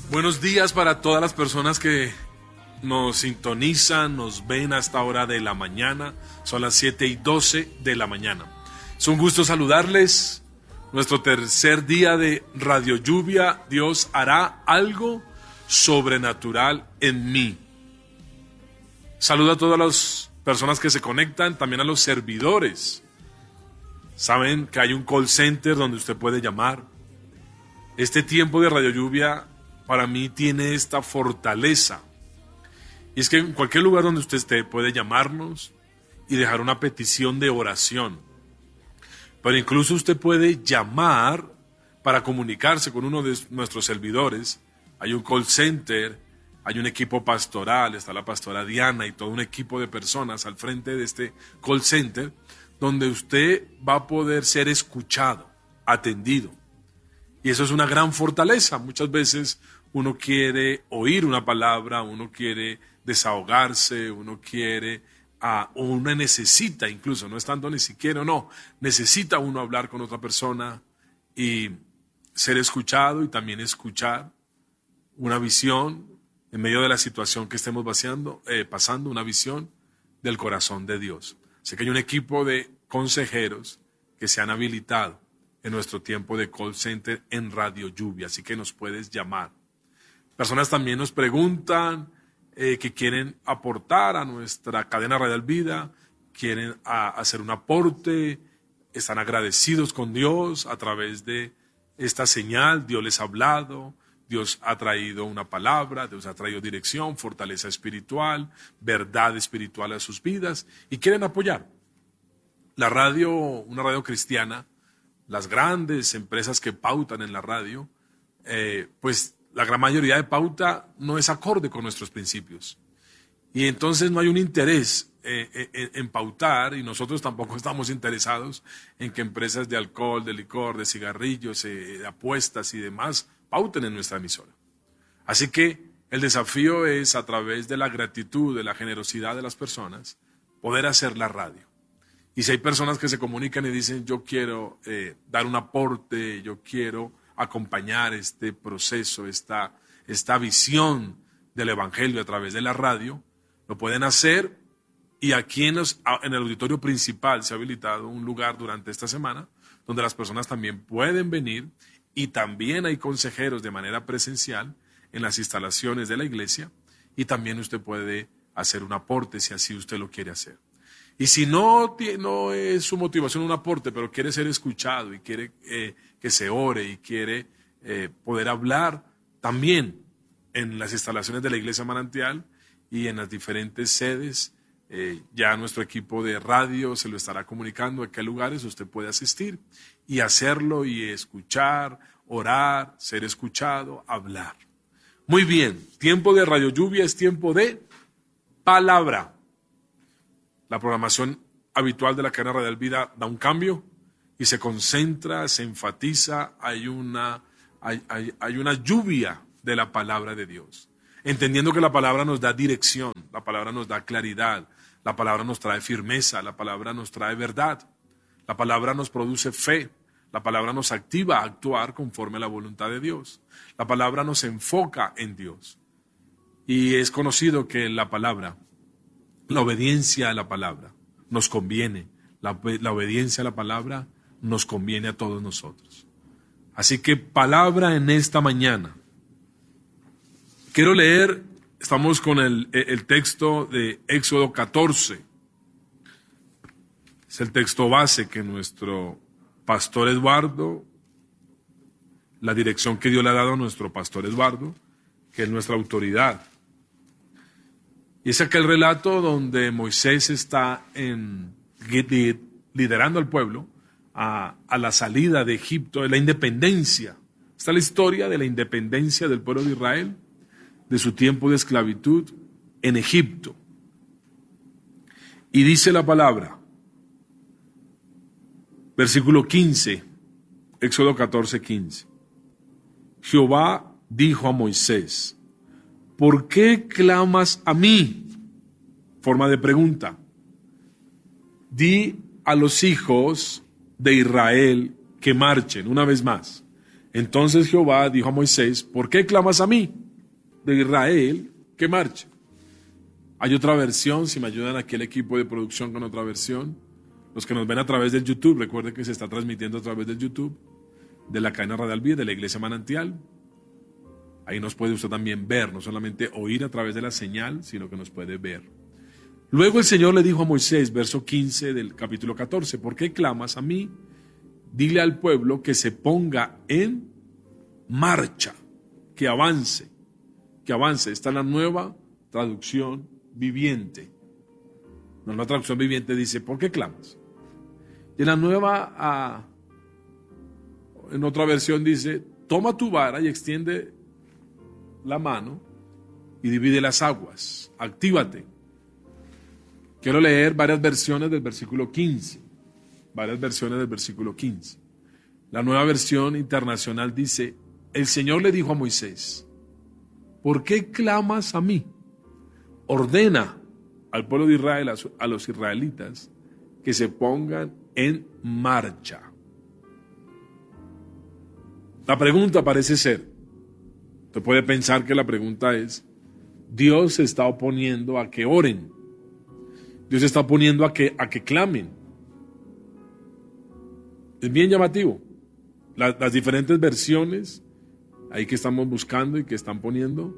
Buenos días para todas las personas que nos sintonizan, nos ven a esta hora de la mañana. Son las 7:12 de la mañana. Es un gusto saludarles. Nuestro tercer día de Radio Lluvia. Dios hará algo sobrenatural en mí. Saludo a todas las personas que se conectan, también a los servidores. Saben que hay un call center donde usted puede llamar. Este tiempo de Radio Lluvia para mí tiene esta fortaleza. Y es que en cualquier lugar donde usted esté puede llamarnos y dejar una petición de oración. Pero incluso usted puede llamar para comunicarse con uno de nuestros servidores. Hay un call center, hay un equipo pastoral, está la pastora Diana y todo un equipo de personas al frente de este call center, donde usted va a poder ser escuchado, atendido. Y eso es una gran fortaleza. Muchas veces uno quiere oír una palabra, uno quiere desahogarse, uno quiere, o uno necesita incluso, no es tanto ni siquiera, no, necesita uno hablar con otra persona y ser escuchado y también escuchar una visión en medio de la situación que estemos pasando, una visión del corazón de Dios. Sé que hay un equipo de consejeros que se han habilitado en nuestro tiempo de call center en Radio Lluvia, así que nos puedes llamar. Personas también nos preguntan que quieren aportar a nuestra cadena Radial Vida, quieren hacer un aporte, están agradecidos con Dios a través de esta señal. Dios les ha hablado, Dios ha traído una palabra, Dios ha traído dirección, fortaleza espiritual, verdad espiritual a sus vidas y quieren apoyar. La radio, una radio cristiana, las grandes empresas que pautan en la radio, pues la gran mayoría de pauta no es acorde con nuestros principios. Y entonces no hay un interés en pautar, y nosotros tampoco estamos interesados en que empresas de alcohol, de licor, de cigarrillos, de apuestas y demás pauten en nuestra emisora. Así que el desafío es, a través de la gratitud, de la generosidad de las personas, poder hacer la radio. Y si hay personas que se comunican y dicen, yo quiero dar un aporte, yo quiero acompañar este proceso, esta visión del Evangelio a través de la radio, lo pueden hacer. Y aquí en el auditorio principal se ha habilitado un lugar durante esta semana donde las personas también pueden venir, y también hay consejeros de manera presencial en las instalaciones de la iglesia, y también usted puede hacer un aporte si así usted lo quiere hacer. Y si no es su motivación un aporte, pero quiere ser escuchado y quiere que se ore y quiere poder hablar, también en las instalaciones de la Iglesia Manantial y en las diferentes sedes, ya nuestro equipo de radio se lo estará comunicando a qué lugares usted puede asistir y hacerlo y escuchar, orar, ser escuchado, hablar. Muy bien, tiempo de Radio Lluvia es tiempo de palabra. La programación habitual de la cadena Radial Vida da un cambio y se concentra, se enfatiza, hay una lluvia de la palabra de Dios. Entendiendo que la palabra nos da dirección, la palabra nos da claridad, la palabra nos trae firmeza, la palabra nos trae verdad, la palabra nos produce fe, la palabra nos activa a actuar conforme a la voluntad de Dios, la palabra nos enfoca en Dios. Y es conocido que la palabra, la obediencia a la palabra nos conviene, la obediencia a la palabra nos conviene a todos nosotros. Así que palabra en esta mañana. Quiero leer, estamos con el texto de Éxodo 14. Es el texto base que nuestro pastor Eduardo, la dirección que Dios le ha dado a nuestro pastor Eduardo, que es nuestra autoridad. Y es aquel relato donde Moisés está liderando al pueblo a la salida de Egipto, de la independencia. Está la historia de la independencia del pueblo de Israel, de su tiempo de esclavitud en Egipto. Y dice la palabra, versículo 15, Éxodo 14, 15. Jehová dijo a Moisés, ¿por qué clamas a mí? Forma de pregunta. Di a los hijos de Israel que marchen, una vez más. Entonces Jehová dijo a Moisés, ¿por qué clamas a mí? De Israel, que marche. Hay otra versión, si me ayudan aquí el equipo de producción con otra versión. Los que nos ven a través del YouTube, recuerden que se está transmitiendo a través del YouTube, de la cadena Radial Vida, de la Iglesia Manantial. Ahí nos puede usted también ver, no solamente oír a través de la señal, sino que nos puede ver. Luego el Señor le dijo a Moisés, verso 15 del capítulo 14, ¿por qué clamas a mí? Dile al pueblo que se ponga en marcha, que avance, que avance. Esta es la nueva traducción viviente. La nueva traducción viviente dice, ¿por qué clamas? Y en la nueva, en otra versión dice, toma tu vara y extiende la mano y divide las aguas, actívate. Quiero leer varias versiones del versículo 15, La nueva versión internacional dice, el Señor le dijo a Moisés, ¿por qué clamas a mí? Ordena al pueblo de Israel, a los israelitas, que se pongan en marcha. La pregunta parece ser, usted puede pensar que la pregunta es, Dios se está oponiendo a que oren. Dios se está oponiendo a que clamen. Es bien llamativo. Las diferentes versiones ahí que estamos buscando y que están poniendo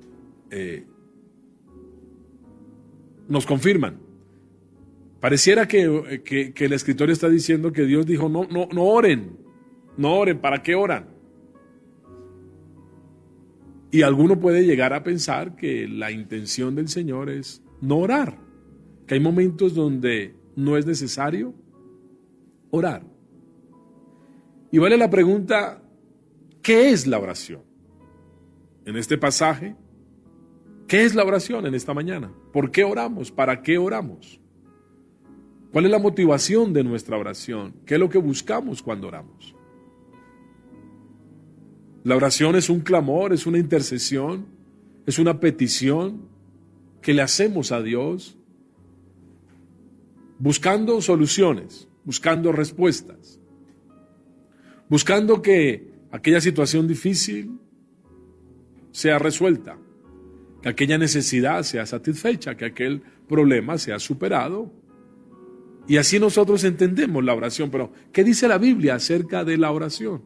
nos confirman. Pareciera que el escritor está diciendo que Dios dijo, no oren, ¿para qué oran? Y alguno puede llegar a pensar que la intención del Señor es no orar, que hay momentos donde no es necesario orar. Y vale la pregunta, ¿qué es la oración? En este pasaje, ¿qué es la oración en esta mañana? ¿Por qué oramos? ¿Para qué oramos? ¿Cuál es la motivación de nuestra oración? ¿Qué es lo que buscamos cuando oramos? La oración es un clamor, es una intercesión, es una petición que le hacemos a Dios buscando soluciones, buscando respuestas, buscando que aquella situación difícil sea resuelta, que aquella necesidad sea satisfecha, que aquel problema sea superado. Y así nosotros entendemos la oración. Pero, ¿qué dice la Biblia acerca de la oración?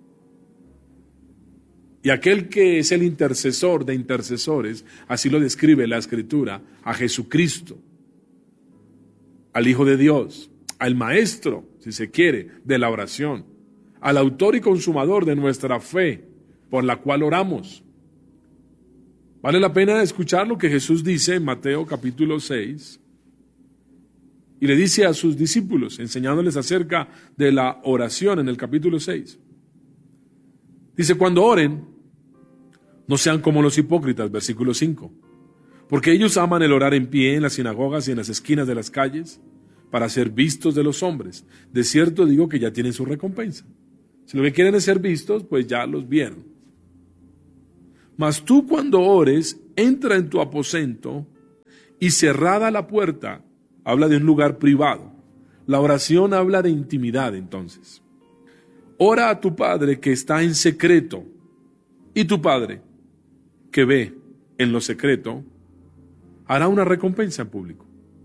Y aquel que es el intercesor de intercesores, así lo describe la Escritura, a Jesucristo, al Hijo de Dios, al Maestro, si se quiere, de la oración, al autor y consumador de nuestra fe, por la cual oramos. Vale la pena escuchar lo que Jesús dice en Mateo capítulo 6, y le dice a sus discípulos, enseñándoles acerca de la oración en el capítulo 6. Dice, cuando oren, no sean como los hipócritas, versículo 5, porque ellos aman el orar en pie en las sinagogas y en las esquinas de las calles, para ser vistos de los hombres. De cierto digo que ya tienen su recompensa. Si lo que quieren es ser vistos, pues ya los vieron. Mas tú cuando ores, entra en tu aposento y cerrada la puerta, habla de un lugar privado. La oración habla de intimidad entonces. Ora a tu Padre que está en secreto, y tu Padre que ve en lo secreto hará una recompensa en público.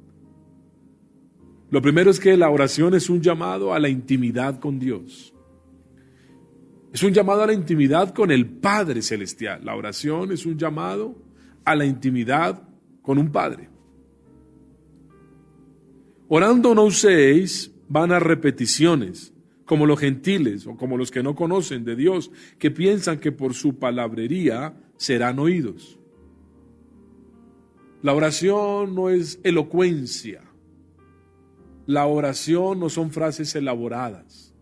Lo primero es que la oración es un llamado a la intimidad con Dios. Es un llamado a la intimidad con el Padre Celestial. La oración es un llamado a la intimidad con un Padre. Orando no uséis vanas repeticiones, como los gentiles o como los que no conocen de Dios, que piensan que por su palabrería serán oídos. La oración no es elocuencia. La oración no son frases elaboradas.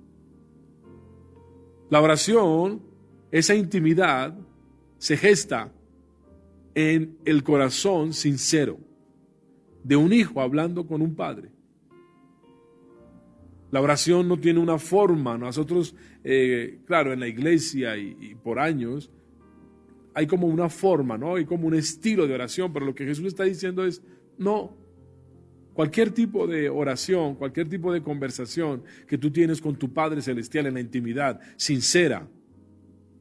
La oración, esa intimidad, se gesta en el corazón sincero de un hijo hablando con un padre. La oración no tiene una forma. Nosotros, claro, en la iglesia y por años, hay como una forma, ¿no? Hay como un estilo de oración, pero lo que Jesús está diciendo es, no, cualquier tipo de oración, cualquier tipo de conversación que tú tienes con tu Padre Celestial en la intimidad, sincera,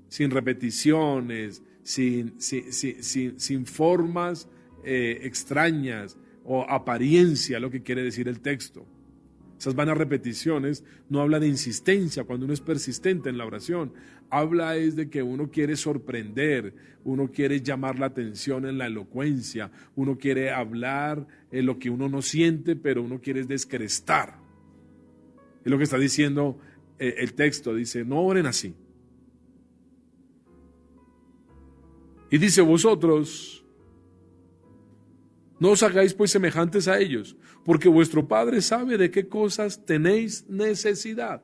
sin repeticiones, sin formas extrañas o apariencia, lo que quiere decir el texto. Esas vanas repeticiones no habla de insistencia cuando uno es persistente en la oración. Habla es de que uno quiere sorprender, uno quiere llamar la atención en la elocuencia, uno quiere hablar en lo que uno no siente, pero uno quiere descrestar. Es lo que está diciendo el texto, dice, no oren así. Y dice, vosotros no os hagáis pues semejantes a ellos, porque vuestro Padre sabe de qué cosas tenéis necesidad.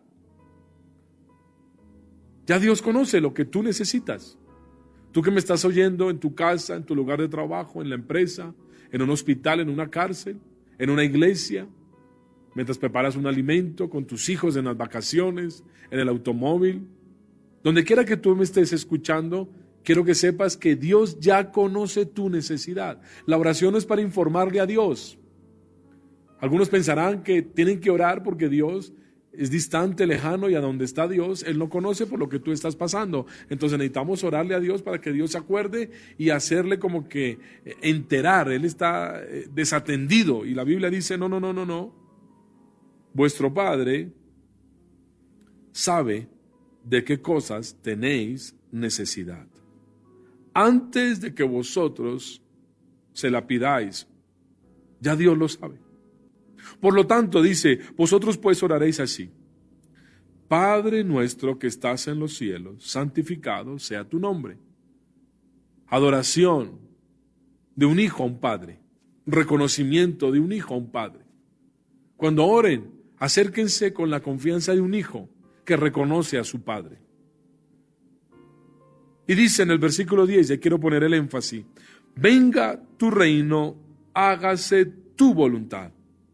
Ya Dios conoce lo que tú necesitas. Tú que me estás oyendo en tu casa, en tu lugar de trabajo, en la empresa, en un hospital, en una cárcel, en una iglesia, mientras preparas un alimento, con tus hijos en las vacaciones, en el automóvil, donde quiera que tú me estés escuchando, quiero que sepas que Dios ya conoce tu necesidad. La oración no es para informarle a Dios. Algunos pensarán que tienen que orar porque Dios es distante, lejano, y a donde está Dios, Él no conoce por lo que tú estás pasando. Entonces necesitamos orarle a Dios para que Dios se acuerde y hacerle como que enterar. Él está desatendido. Y la Biblia dice, no. Vuestro Padre sabe de qué cosas tenéis necesidad, antes de que vosotros se la pidáis. Ya Dios lo sabe. Por lo tanto, dice, vosotros pues oraréis así: Padre nuestro que estás en los cielos, santificado sea tu nombre. Adoración de un hijo a un padre, reconocimiento de un hijo a un padre. Cuando oren, acérquense con la confianza de un hijo que reconoce a su padre. Y dice en el versículo 10, ya quiero poner el énfasis: venga tu reino, hágase tu voluntad.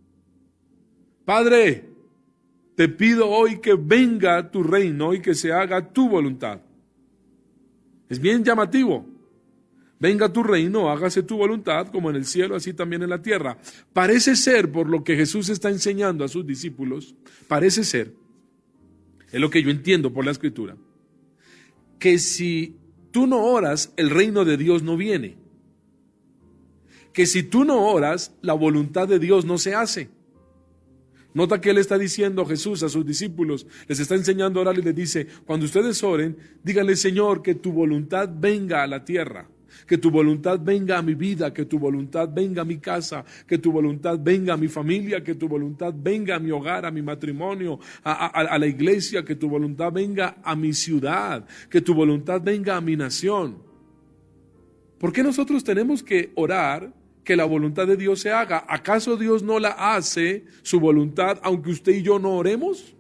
Padre, te pido hoy que venga tu reino y que se haga tu voluntad. Es bien llamativo. Venga tu reino, hágase tu voluntad, como en el cielo, así también en la tierra. Parece ser, por lo que Jesús está enseñando a sus discípulos, parece ser, es lo que yo entiendo por la Escritura, que si tú no oras, el reino de Dios no viene. Que si tú no oras, la voluntad de Dios no se hace. Nota que Él está diciendo, Jesús, a sus discípulos, les está enseñando a orar y les dice, cuando ustedes oren, díganle, Señor, que tu voluntad venga a la tierra, que tu voluntad venga a mi vida, que tu voluntad venga a mi casa, que tu voluntad venga a mi familia, que tu voluntad venga a mi hogar, a mi matrimonio, a la iglesia, que tu voluntad venga a mi ciudad, que tu voluntad venga a mi nación. ¿Por qué nosotros tenemos que orar que la voluntad de Dios se haga? ¿Acaso Dios no la hace, su voluntad, aunque usted y yo no oremos?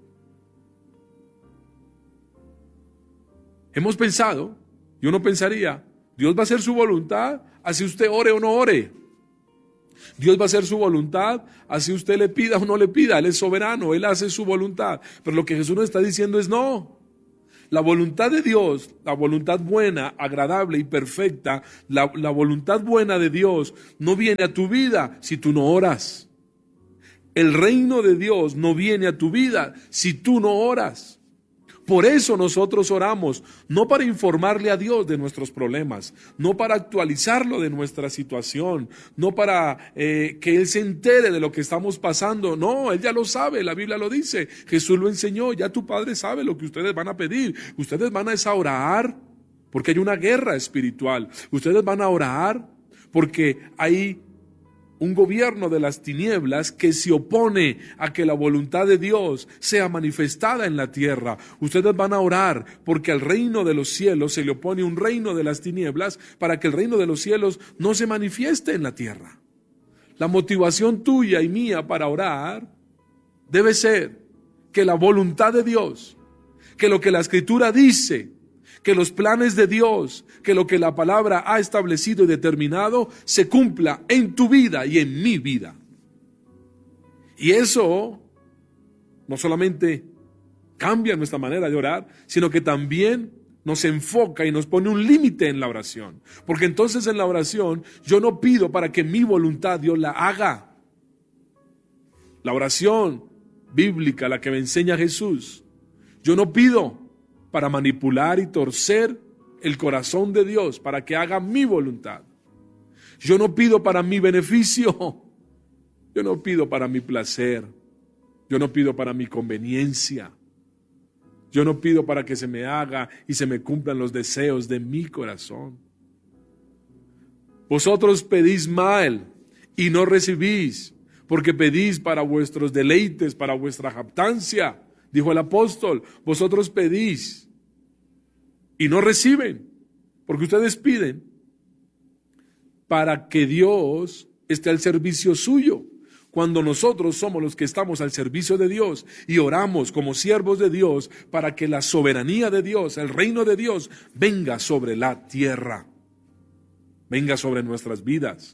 Hemos pensado, y uno pensaría, Dios va a hacer su voluntad, así usted ore o no ore. Dios va a hacer su voluntad, así usted le pida o no le pida. Él es soberano, Él hace su voluntad. Pero lo que Jesús nos está diciendo es no. La voluntad de Dios, la voluntad buena, agradable y perfecta, la voluntad buena de Dios no viene a tu vida si tú no oras. El reino de Dios no viene a tu vida si tú no oras. Por eso nosotros oramos, no para informarle a Dios de nuestros problemas, no para actualizarlo de nuestra situación, no para que Él se entere de lo que estamos pasando. No, Él ya lo sabe, la Biblia lo dice, Jesús lo enseñó, ya tu Padre sabe lo que ustedes van a pedir. Ustedes van a orar porque hay una guerra espiritual. Ustedes van a orar porque hay un gobierno de las tinieblas que se opone a que la voluntad de Dios sea manifestada en la tierra. Ustedes van a orar porque al reino de los cielos se le opone un reino de las tinieblas para que el reino de los cielos no se manifieste en la tierra. La motivación tuya y mía para orar debe ser que la voluntad de Dios, que lo que la Escritura dice, que los planes de Dios, que lo que la palabra ha establecido y determinado se cumpla en tu vida y en mi vida. Y eso no solamente cambia nuestra manera de orar, sino que también nos enfoca y nos pone un límite en la oración. Porque entonces en la oración yo no pido para que mi voluntad Dios la haga. La oración bíblica, la que me enseña Jesús, yo no pido para manipular y torcer el corazón de Dios para que haga mi voluntad. Yo no pido para mi beneficio, yo no pido para mi placer, yo no pido para mi conveniencia, yo no pido para que se me haga y se me cumplan los deseos de mi corazón. Vosotros pedís mal y no recibís, porque pedís para vuestros deleites, para vuestra jactancia, dijo el apóstol. Vosotros pedís y no reciben, porque ustedes piden para que Dios esté al servicio suyo, cuando nosotros somos los que estamos al servicio de Dios y oramos como siervos de Dios para que la soberanía de Dios, el reino de Dios, venga sobre la tierra, venga sobre nuestras vidas.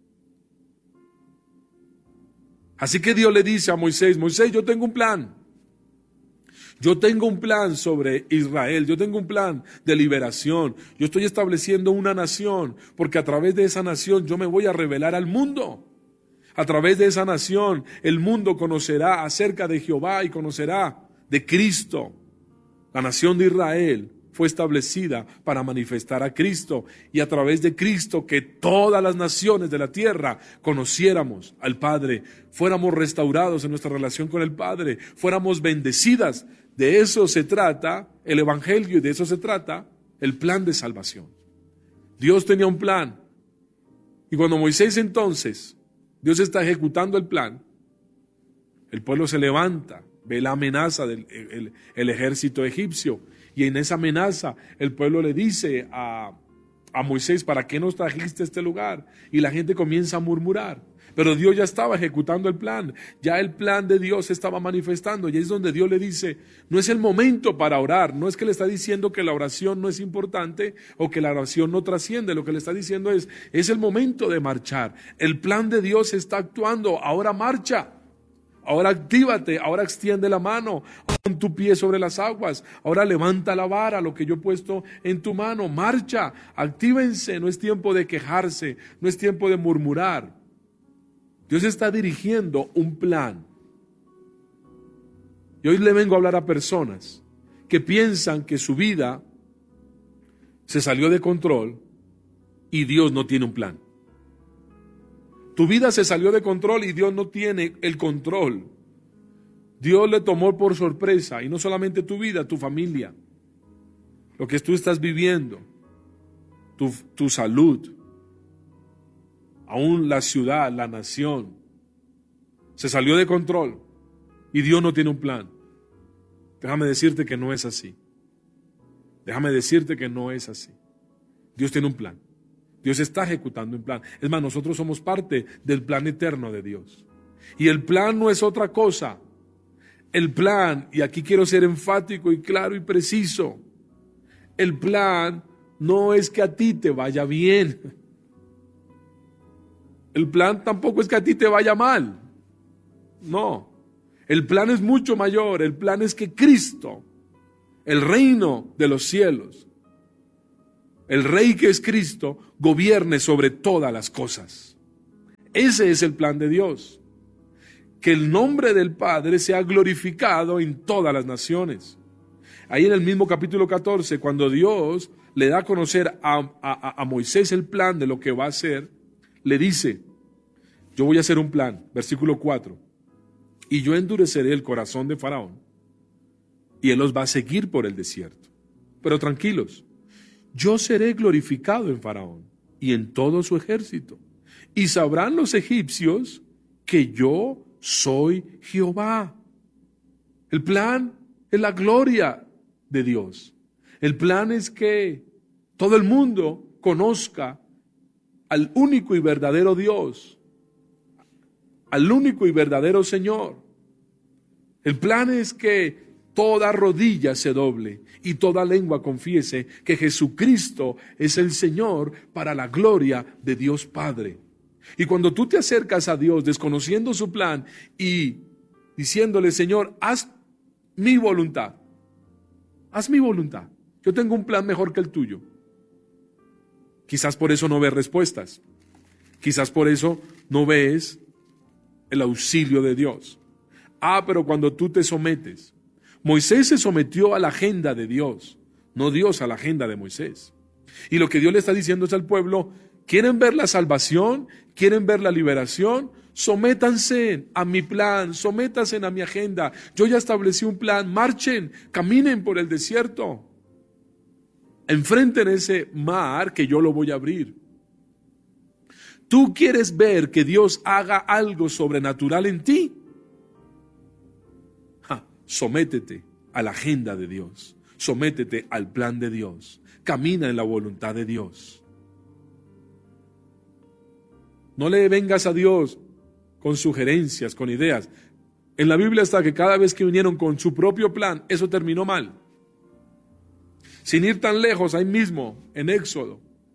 Así que Dios le dice a Moisés: Moisés, yo tengo un plan. Yo tengo un plan sobre Israel, yo tengo un plan de liberación. Yo estoy estableciendo una nación, porque a través de esa nación yo me voy a revelar al mundo. A través de esa nación el mundo conocerá acerca de Jehová y conocerá de Cristo. La nación de Israel fue establecida para manifestar a Cristo, y a través de Cristo que todas las naciones de la tierra conociéramos al Padre, fuéramos restaurados en nuestra relación con el Padre, fuéramos bendecidas. De eso se trata el Evangelio y de eso se trata el plan de salvación. Dios tenía un plan, y cuando Moisés entonces, Dios está ejecutando el plan, el pueblo se levanta, ve la amenaza del el ejército egipcio, y en esa amenaza el pueblo le dice a Moisés: ¿para qué nos trajiste a este lugar? Y la gente comienza a murmurar, pero Dios ya estaba ejecutando el plan, ya el plan de Dios se estaba manifestando, y es donde Dios le dice: no es el momento para orar. No es que le está diciendo que la oración no es importante o que la oración no trasciende, lo que le está diciendo es el momento de marchar, el plan de Dios está actuando, ahora marcha. Ahora actívate, ahora extiende la mano, pon tu pie sobre las aguas, ahora levanta la vara, lo que yo he puesto en tu mano, marcha, actívense, no es tiempo de quejarse, no es tiempo de murmurar. Dios está dirigiendo un plan. Y hoy le vengo a hablar a personas que piensan que su vida se salió de control y Dios no tiene un plan. Tu vida se salió de control y Dios no tiene el control. Dios le tomó por sorpresa, y no solamente tu vida, tu familia, lo que tú estás viviendo, tu salud, aún la ciudad, la nación, se salió de control y Dios no tiene un plan. Déjame decirte que no es así. Déjame decirte que no es así. Dios tiene un plan. Dios está ejecutando un plan. Es más, nosotros somos parte del plan eterno de Dios. Y el plan no es otra cosa. El plan, y aquí quiero ser enfático y claro y preciso, el plan no es que a ti te vaya bien. El plan tampoco es que a ti te vaya mal. No. El plan es mucho mayor. El plan es que Cristo, el reino de los cielos, el Rey que es Cristo, gobierne sobre todas las cosas. Ese es el plan de Dios. Que el nombre del Padre sea glorificado en todas las naciones. Ahí en el mismo capítulo 14, cuando Dios le da a conocer a Moisés el plan de lo que va a hacer, le dice: yo voy a hacer un plan, versículo 4, y yo endureceré el corazón de Faraón, y él los va a seguir por el desierto. Pero tranquilos, yo seré glorificado en Faraón y en todo su ejército, y sabrán los egipcios que yo soy Jehová. El plan es la gloria de Dios. El plan es que todo el mundo conozca al único y verdadero Dios, al único y verdadero Señor. El plan es que toda rodilla se doble y toda lengua confiese que Jesucristo es el Señor, para la gloria de Dios Padre. Y cuando tú te acercas a Dios desconociendo su plan y diciéndole: Señor, haz mi voluntad, haz mi voluntad, yo tengo un plan mejor que el tuyo. Quizás por eso no ves respuestas, quizás por eso no ves el auxilio de Dios. Pero cuando tú te sometes, Moisés se sometió a la agenda de Dios, no Dios a la agenda de Moisés. Y lo que Dios le está diciendo es al pueblo: ¿quieren ver la salvación? ¿Quieren ver la liberación? Sométanse a mi plan, sométanse a mi agenda. Yo ya establecí un plan, marchen, caminen por el desierto. Enfrenten ese mar que yo lo voy a abrir. ¿Tú quieres ver que Dios haga algo sobrenatural en ti? Sométete a la agenda de Dios, sométete al plan de Dios, camina en la voluntad de Dios. No le vengas a Dios con sugerencias, con ideas. En la Biblia está que cada vez que vinieron con su propio plan, eso terminó mal. Sin ir tan lejos, ahí mismo, en Éxodo,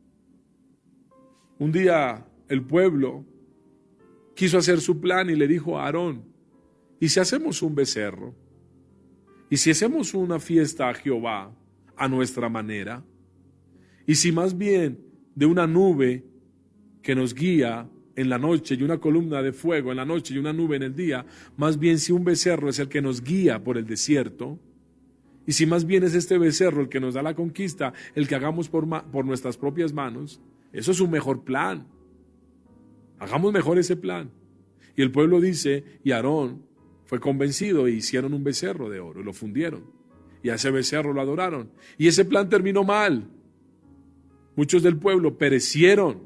un día el pueblo quiso hacer su plan y le dijo a Aarón: ¿y si hacemos un becerro? ¿Y si hacemos una fiesta a Jehová a nuestra manera? ¿Y si más bien de una nube que nos guía en la noche y una columna de fuego en la noche y una nube en el día, más bien si un becerro es el que nos guía por el desierto? Y si más bien es este becerro el que nos da la conquista, el que hagamos por nuestras propias manos, eso es un mejor plan. Hagamos mejor ese plan. Y el pueblo dice, y Aarón fue convencido e hicieron un becerro de oro y lo fundieron. Y a ese becerro lo adoraron. Y ese plan terminó mal. Muchos del pueblo perecieron.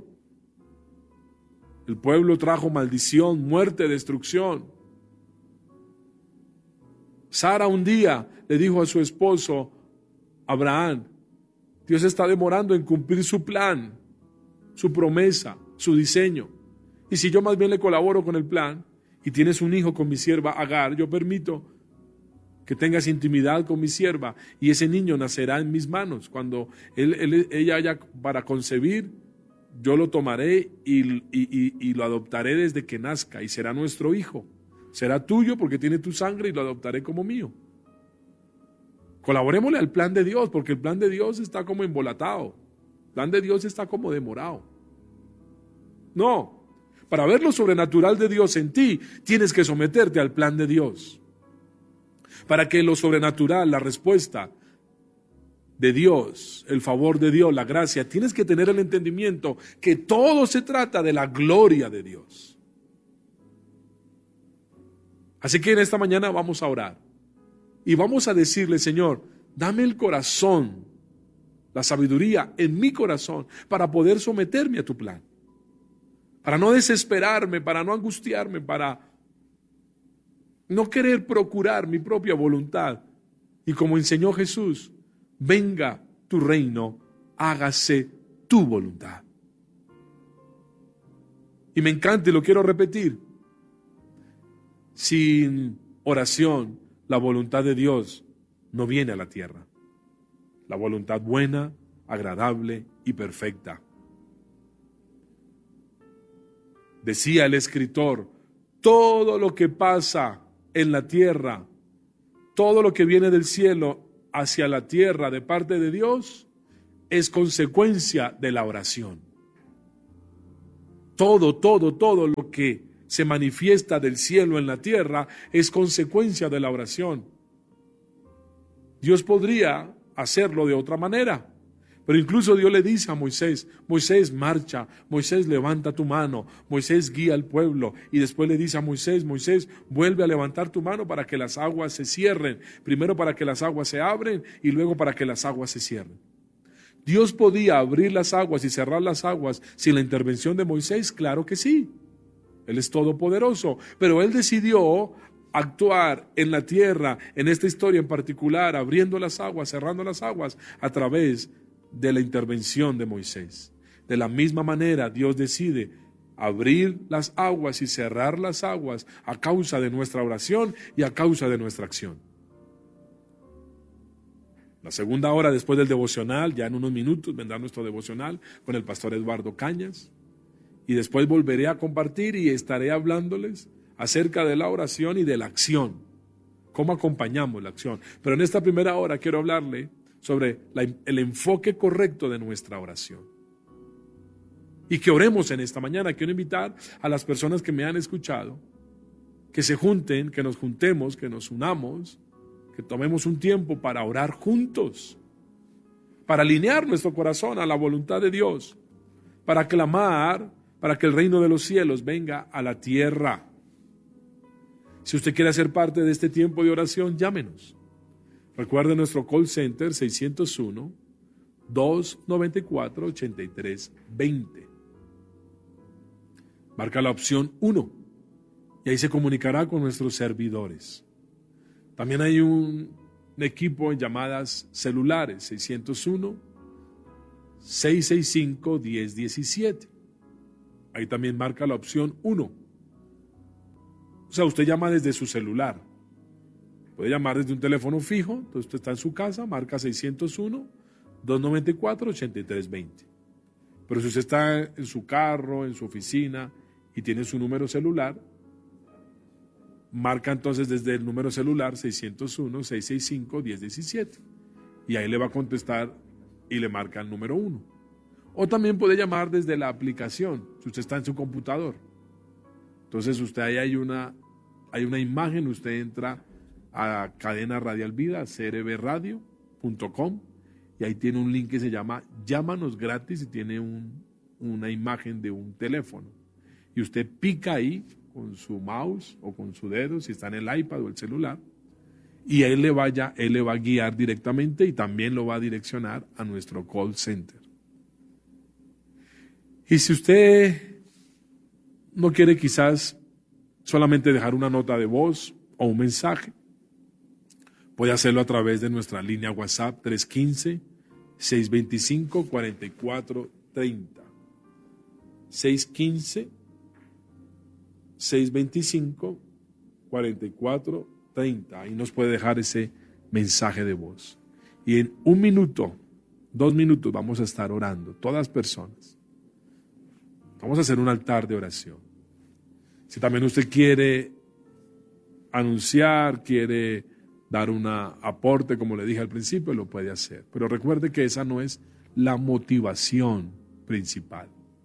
El pueblo trajo maldición, muerte, destrucción. Sara un día le dijo a su esposo Abraham: Dios está demorando en cumplir su plan, su promesa, su diseño. Y si yo más bien le colaboro con el plan y tienes un hijo con mi sierva Agar, yo permito que tengas intimidad con mi sierva y ese niño nacerá en mis manos. Cuando ella haya para concebir, yo lo tomaré y lo adoptaré desde que nazca y será nuestro hijo. Será tuyo porque tiene tu sangre y lo adoptaré como mío. Colaborémosle al plan de Dios, porque el plan de Dios está como embolatado. El plan de Dios está como demorado. No, para ver lo sobrenatural de Dios en ti, tienes que someterte al plan de Dios. Para que lo sobrenatural, la respuesta de Dios, el favor de Dios, la gracia, tienes que tener el entendimiento que todo se trata de la gloria de Dios. Así que en esta mañana vamos a orar y vamos a decirle: Señor, dame el corazón, la sabiduría en mi corazón para poder someterme a tu plan, para no desesperarme, para no angustiarme, para no querer procurar mi propia voluntad. Y como enseñó Jesús: venga tu reino, hágase tu voluntad. Y me encanta y lo quiero repetir: sin oración, la voluntad de Dios no viene a la tierra. La voluntad buena, agradable y perfecta. Decía el escritor: todo lo que pasa en la tierra, todo lo que viene del cielo hacia la tierra de parte de Dios, es consecuencia de la oración. Todo lo que se manifiesta del cielo en la tierra es consecuencia de la oración. Dios podría hacerlo de otra manera, pero incluso Dios le dice a Moisés: Moisés, marcha, Moisés, levanta tu mano, Moisés, guía al pueblo, y después le dice a Moisés: Moisés, vuelve a levantar tu mano para que las aguas se cierren, primero para que las aguas se abren y luego para que las aguas se cierren. ¿Dios podía abrir las aguas y cerrar las aguas sin la intervención de Moisés? Claro que sí. Él es todopoderoso, pero Él decidió actuar en la tierra, en esta historia en particular, abriendo las aguas, cerrando las aguas, a través de la intervención de Moisés. De la misma manera, Dios decide abrir las aguas y cerrar las aguas a causa de nuestra oración y a causa de nuestra acción. La segunda hora después del devocional, ya en unos minutos vendrá nuestro devocional con el pastor Eduardo Cañas. Y después volveré a compartir y estaré hablándoles acerca de la oración y de la acción. Cómo acompañamos la acción. Pero en esta primera hora quiero hablarle sobre el enfoque correcto de nuestra oración. Y que oremos en esta mañana. Quiero invitar a las personas que me han escuchado que se junten, que nos juntemos, que nos unamos, que tomemos un tiempo para orar juntos, para alinear nuestro corazón a la voluntad de Dios, para clamar, para que el reino de los cielos venga a la tierra. Si usted quiere hacer parte de este tiempo de oración, llámenos. Recuerde nuestro call center 601-294-8320. Marca la opción 1 y ahí se comunicará con nuestros servidores. También hay un equipo en llamadas celulares 601-665-1017. Ahí también marca la opción 1. O sea, usted llama desde su celular. Puede llamar desde un teléfono fijo, entonces usted está en su casa, marca 601-294-8320. Pero si usted está en su carro, en su oficina y tiene su número celular, marca entonces desde el número celular 601-665-1017 y ahí le va a contestar y le marca el número 1. O también puede llamar desde la aplicación, si usted está en su computador. Entonces usted ahí hay una imagen, usted entra a Cadena Radial Vida, crbradio.com, y ahí tiene un link que se llama Llámanos gratis y tiene una imagen de un teléfono. Y usted pica ahí con su mouse o con su dedo, si está en el iPad o el celular, y él le va a guiar directamente y también lo va a direccionar a nuestro call center. Y si usted no quiere quizás solamente dejar una nota de voz o un mensaje, puede hacerlo a través de nuestra línea WhatsApp 315-625-4430. 615-625-4430. Ahí nos puede dejar ese mensaje de voz. Y en 1 minuto, 2 minutos vamos a estar orando, todas personas. Vamos a hacer un altar de oración. Si también usted quiere anunciar, quiere dar un aporte, como le dije al principio, lo puede hacer. Pero recuerde que esa no es la motivación principal.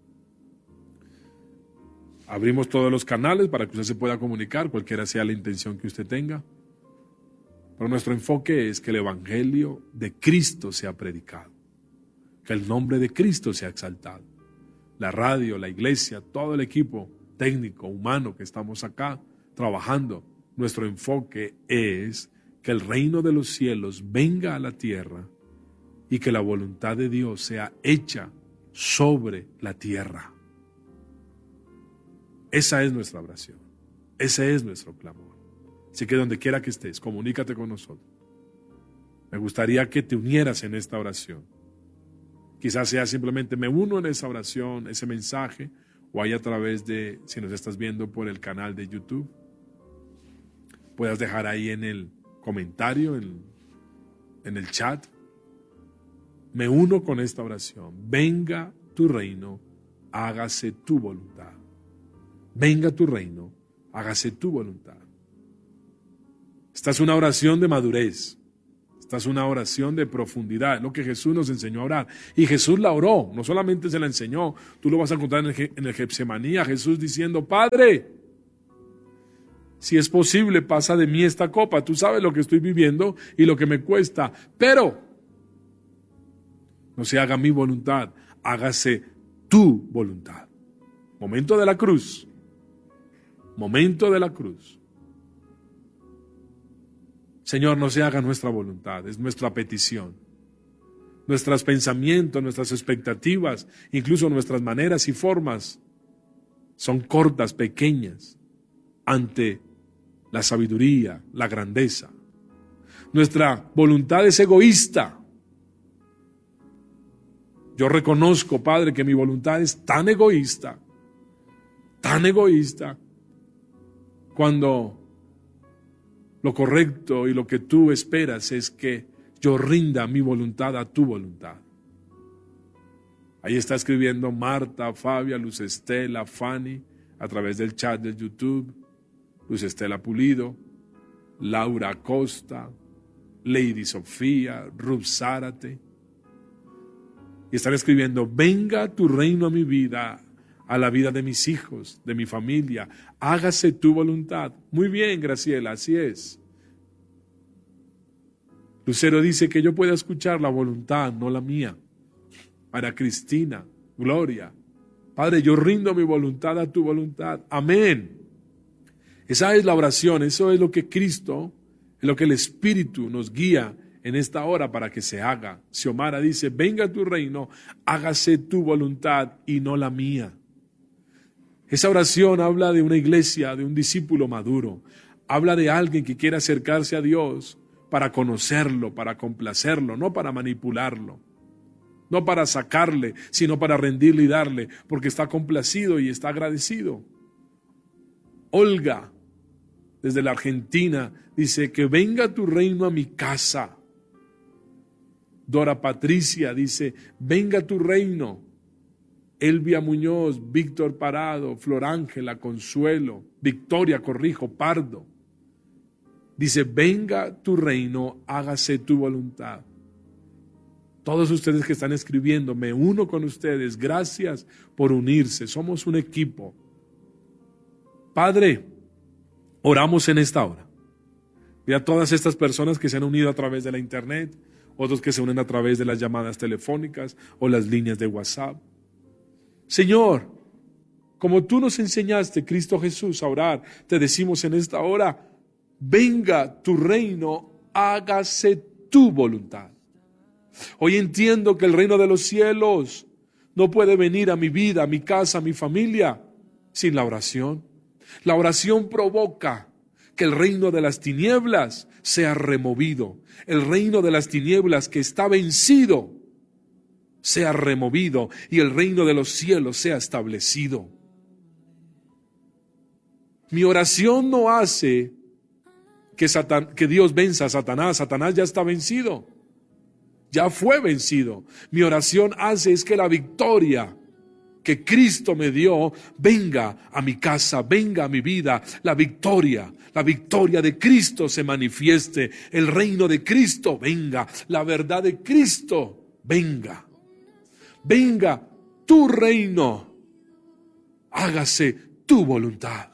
Abrimos todos los canales para que usted se pueda comunicar, cualquiera sea la intención que usted tenga. Pero nuestro enfoque es que el Evangelio de Cristo sea predicado, que el nombre de Cristo sea exaltado. La radio, la iglesia, todo el equipo técnico, humano que estamos acá trabajando, nuestro enfoque es que el reino de los cielos venga a la tierra y que la voluntad de Dios sea hecha sobre la tierra. Esa es nuestra oración, ese es nuestro clamor. Así que donde quiera que estés, comunícate con nosotros. Me gustaría que te unieras en esta oración. Quizás sea simplemente me uno en esa oración, ese mensaje, o ahí a través de, si nos estás viendo por el canal de YouTube, puedas dejar ahí en el comentario, en el chat. Me uno con esta oración. Venga tu reino, hágase tu voluntad. Venga tu reino, hágase tu voluntad. Esta es una oración de madurez. Esta es una oración de profundidad, es lo que Jesús nos enseñó a orar. Y Jesús la oró, no solamente se la enseñó, tú lo vas a encontrar en el Getsemaní, Jesús diciendo, Padre, si es posible, pasa de mí esta copa. Tú sabes lo que estoy viviendo y lo que me cuesta, pero no se haga mi voluntad, hágase tu voluntad. Momento de la cruz. Momento de la cruz. Señor, no se haga nuestra voluntad, es nuestra petición. Nuestros pensamientos, nuestras expectativas, incluso nuestras maneras y formas son cortas, pequeñas, ante la sabiduría, la grandeza. Nuestra voluntad es egoísta. Yo reconozco, Padre, que mi voluntad es tan egoísta, cuando lo correcto y lo que tú esperas es que yo rinda mi voluntad a tu voluntad. Ahí está escribiendo Marta, Fabia, Luz Estela, Fanny, a través del chat de YouTube, Luz Estela Pulido, Laura Acosta, Lady Sofía, Ruth Zárate. Y están escribiendo, venga tu reino a mi vida, a la vida de mis hijos, de mi familia, hágase tu voluntad. Muy bien, Graciela, así es. Lucero dice que yo pueda escuchar la voluntad, no la mía. María Cristina, Gloria. Padre, yo rindo mi voluntad a tu voluntad. Amén. Esa es la oración, eso es lo que Cristo, es lo que el Espíritu nos guía en esta hora para que se haga. Xiomara dice, venga tu reino, hágase tu voluntad y no la mía. Esa oración habla de una iglesia, de un discípulo maduro. Habla de alguien que quiere acercarse a Dios para conocerlo, para complacerlo, no para manipularlo. No para sacarle, sino para rendirle y darle, porque está complacido y está agradecido. Olga, desde la Argentina, dice que venga tu reino a mi casa. Dora Patricia dice, venga tu reino. Elvia Muñoz, Víctor Parado, Flor Ángela, Consuelo, Victoria Pardo. Dice, venga tu reino, hágase tu voluntad. Todos ustedes que están escribiendo, me uno con ustedes. Gracias por unirse. Somos un equipo. Padre, oramos en esta hora. Y a todas estas personas que se han unido a través de la internet, otros que se unen a través de las llamadas telefónicas o las líneas de WhatsApp. Señor, como tú nos enseñaste, Cristo Jesús, a orar, te decimos en esta hora, venga tu reino, hágase tu voluntad. Hoy entiendo que el reino de los cielos no puede venir a mi vida, a mi casa, a mi familia, sin la oración. La oración provoca que el reino de las tinieblas sea removido. El reino de las tinieblas que está vencido sea removido y el reino de los cielos sea establecido. Mi oración no hace que Dios venza a Satanás. Satanás ya está vencido. Ya fue vencido. Mi oración hace es que la victoria que Cristo me dio venga a mi casa, venga a mi vida. La victoria de Cristo se manifieste. El reino de Cristo venga. La verdad de Cristo venga. Venga tu reino. Hágase tu voluntad.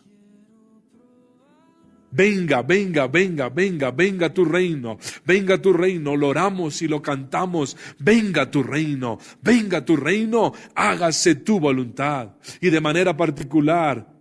Venga tu reino, lo oramos y lo cantamos, venga tu reino, hágase tu voluntad. Y de manera particular,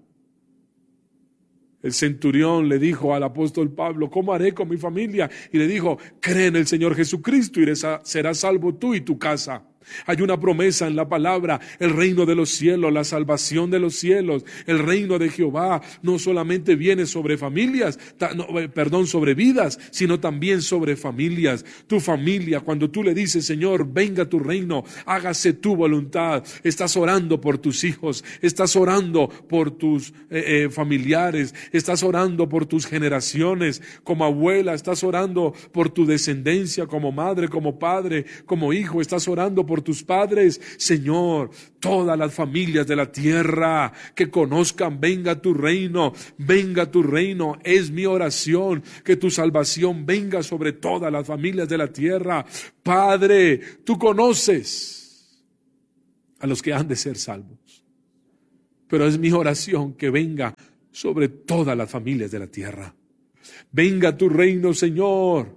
el centurión le dijo al apóstol Pablo, ¿cómo haré con mi familia? Y le dijo, cree en el Señor Jesucristo y serás salvo tú y tu casa. Hay una promesa en la palabra, el reino de los cielos, la salvación de los cielos, el reino de Jehová no solamente viene sobre sobre vidas, sino también sobre familias. Tu familia, cuando tú le dices, Señor, venga tu reino, hágase tu voluntad, estás orando por tus hijos, estás orando por tus familiares, estás orando por tus generaciones, como abuela, estás orando por tu descendencia, como madre, como padre, como hijo, estás orando por tus padres. Señor, todas las familias de la tierra que conozcan, venga tu reino, es mi oración, que tu salvación venga sobre todas las familias de la tierra. Padre, tú conoces a los que han de ser salvos, pero es mi oración que venga sobre todas las familias de la tierra. Venga tu reino, Señor,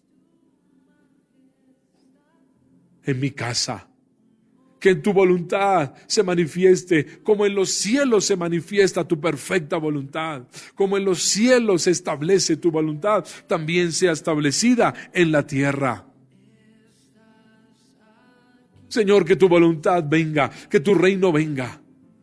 en mi casa, que en tu voluntad se manifieste, como en los cielos se manifiesta tu perfecta voluntad, como en los cielos se establece tu voluntad, también sea establecida en la tierra. Señor, que tu voluntad venga, que tu reino venga.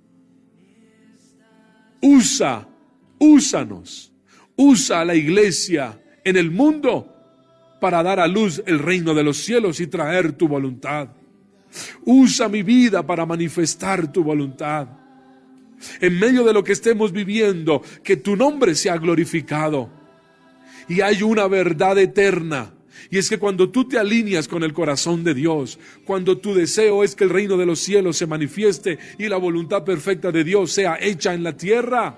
Úsanos, usa a la iglesia en el mundo para dar a luz el reino de los cielos y traer tu voluntad. Usa mi vida para manifestar tu voluntad. En medio de lo que estemos viviendo, que tu nombre sea glorificado. Y hay una verdad eterna, y es que cuando tú te alineas con el corazón de Dios, cuando tu deseo es que el reino de los cielos se manifieste y la voluntad perfecta de Dios sea hecha en la tierra,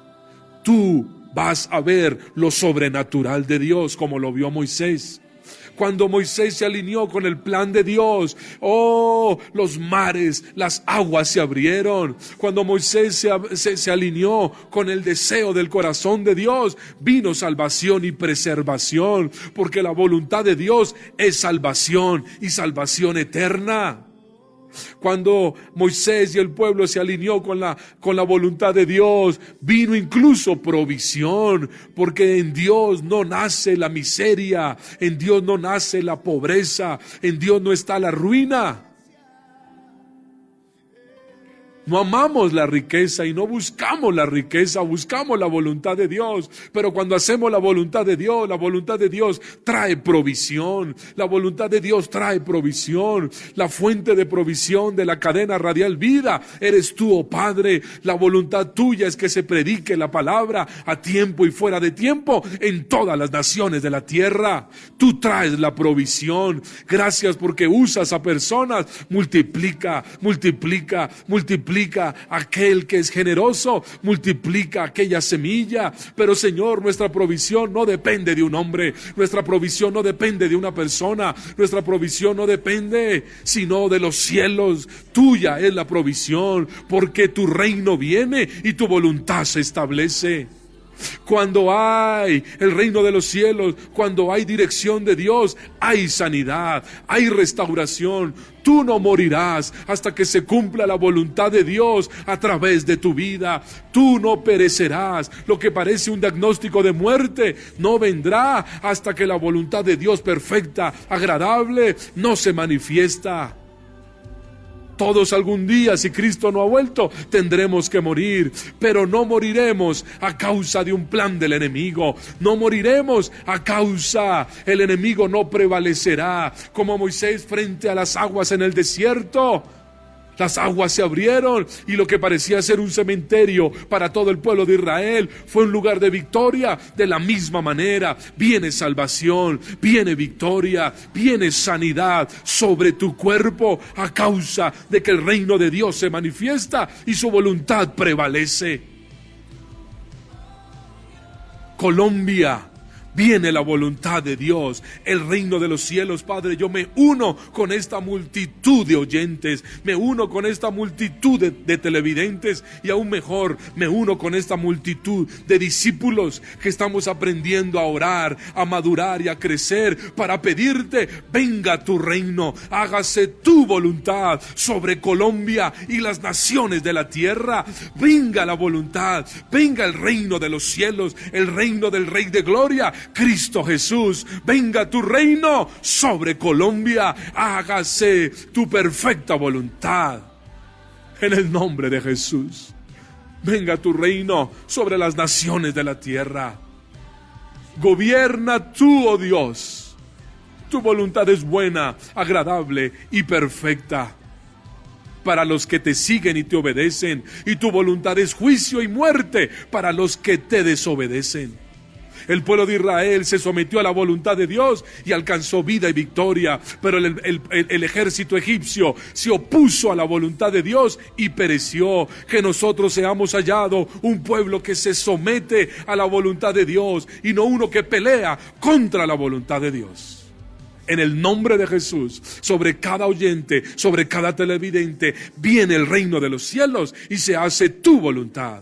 tú vas a ver lo sobrenatural de Dios como lo vio Moisés. Cuando Moisés se alineó con el plan de Dios, oh, los mares, las aguas se abrieron. Cuando Moisés se alineó con el deseo del corazón de Dios, vino salvación y preservación, porque la voluntad de Dios es salvación y salvación eterna. Cuando Moisés y el pueblo se alineó con la voluntad de Dios, vino incluso provisión, porque en Dios no nace la miseria, en Dios no nace la pobreza, en Dios no está la ruina. No amamos la riqueza y no buscamos la riqueza, buscamos la voluntad de Dios. Pero cuando hacemos la voluntad de Dios trae provisión. La voluntad de Dios trae provisión. La fuente de provisión de la cadena radial vida eres tú, oh Padre. La voluntad tuya es que se predique la palabra a tiempo y fuera de tiempo en todas las naciones de la tierra. Tú traes la provisión. Gracias porque usas a personas. Multiplica aquel que es generoso, multiplica aquella semilla. Pero Señor, nuestra provisión no depende de un hombre, nuestra provisión no depende de una persona, nuestra provisión no depende sino de los cielos. Tuya es la provisión, porque tu reino viene y tu voluntad se establece. Cuando hay el reino de los cielos, cuando hay dirección de Dios, hay sanidad, hay restauración. Tú no morirás hasta que se cumpla la voluntad de Dios a través de tu vida. Tú no perecerás. Lo que parece un diagnóstico de muerte no vendrá hasta que la voluntad de Dios perfecta, agradable, no se manifiesta. Todos algún día, si Cristo no ha vuelto, tendremos que morir, pero no moriremos a causa de un plan del enemigo. No moriremos a causa, el enemigo no prevalecerá, como Moisés frente a las aguas en el desierto. Las aguas se abrieron y lo que parecía ser un cementerio para todo el pueblo de Israel fue un lugar de victoria. De la misma manera viene salvación, viene victoria, viene sanidad sobre tu cuerpo a causa de que el reino de Dios se manifiesta y su voluntad prevalece. Colombia, viene la voluntad de Dios, el reino de los cielos. Padre, yo me uno con esta multitud de oyentes, me uno con esta multitud de televidentes y aún mejor, me uno con esta multitud de discípulos que estamos aprendiendo a orar, a madurar y a crecer para pedirte, venga tu reino, hágase tu voluntad sobre Colombia y las naciones de la tierra. Venga la voluntad, venga el reino de los cielos, el reino del Rey de Gloria, Cristo Jesús. Venga tu reino sobre Colombia, hágase tu perfecta voluntad en el nombre de Jesús. Venga tu reino sobre las naciones de la tierra. Gobierna tú, oh Dios. Tu voluntad es buena, agradable y perfecta para los que te siguen y te obedecen, y tu voluntad es juicio y muerte para los que te desobedecen. El pueblo de Israel se sometió a la voluntad de Dios y alcanzó vida y victoria, pero el ejército egipcio se opuso a la voluntad de Dios y pereció. Que nosotros seamos hallados un pueblo que se somete a la voluntad de Dios y no uno que pelea contra la voluntad de Dios. En el nombre de Jesús, sobre cada oyente, sobre cada televidente, viene el reino de los cielos y se hace tu voluntad.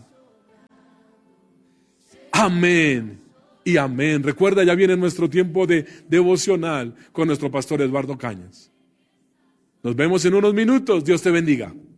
Amén y amén. Recuerda, ya viene nuestro tiempo de devocional con nuestro pastor Eduardo Cañas. Nos vemos en unos minutos. Dios te bendiga.